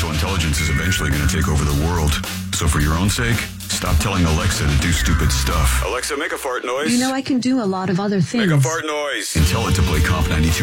artificial intelligence is eventually going to take over the world. So for your own sake, stop telling Alexa to do stupid stuff. Alexa, make a fart noise. You know, I can do a lot of other things. Make a fart noise. And tell it to play Comp 92.